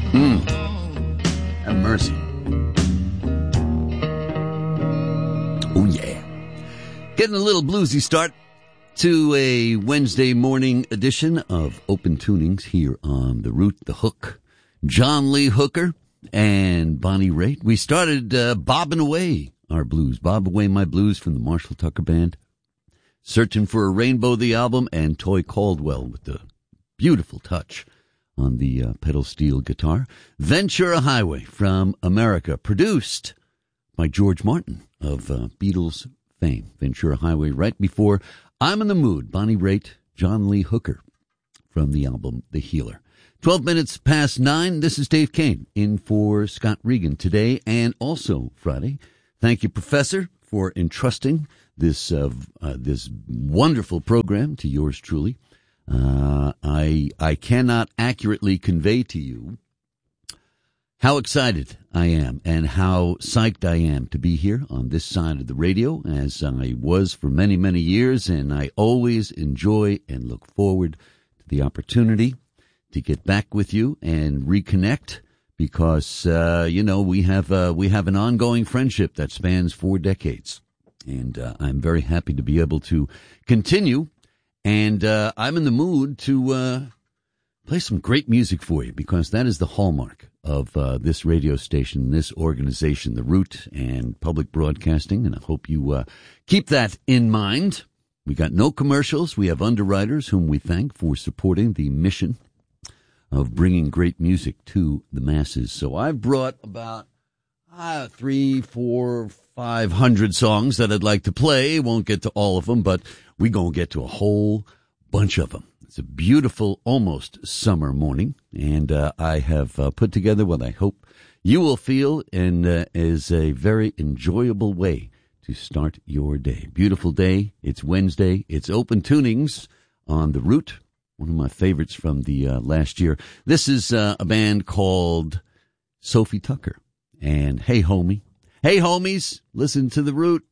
Have mercy. Oh, yeah. Getting a little bluesy start to a Wednesday morning edition of Open Tunings here on The Root, The Hook. John Lee Hooker and Bonnie Raitt. We started bobbing away our blues. Bob Away My Blues from the Marshall Tucker Band. Searching for a Rainbow, the album, and Toy Caldwell with the beautiful touch on the pedal steel guitar. Ventura Highway from America, produced by George Martin of Beatles fame. Ventura Highway right before I'm in the Mood, Bonnie Raitt, John Lee Hooker from the album The Healer. 12 minutes past 9. This is Dave Kane in for Scott Regan today and also Friday. Thank you, Professor, for entrusting this wonderful program to yours truly. I cannot accurately convey to you how excited I am and how psyched I am to be here on this side of the radio, as I was for many, many years, and I always enjoy and look forward to the opportunity to get back with you and reconnect because, we have an ongoing friendship that spans 4 decades. And I'm very happy to be able to continue. And I'm in the mood to play some great music for you because that is the hallmark of this radio station, this organization, The Root and Public Broadcasting. And I hope you keep that in mind. We got no commercials. We have underwriters whom we thank for supporting the mission of bringing great music to the masses. So I've brought about 300, 400, 500 songs that I'd like to play. Won't get to all of them, but we're going to get to a whole bunch of them. It's a beautiful, almost summer morning, and I have put together what I hope you will feel is a very enjoyable way to start your day. Beautiful day. It's Wednesday. It's Open Tunings on The Root. One of my favorites from the last year. This is a band called Sophie Tucker. And Hey Homie. Hey homies, listen to The Root.